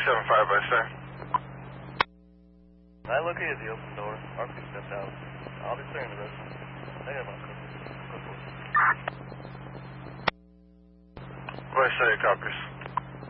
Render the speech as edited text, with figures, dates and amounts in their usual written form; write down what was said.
375 by sir. I located the open door. RP stepped out. I'll be clearing the rest. Negative on code. West side copies.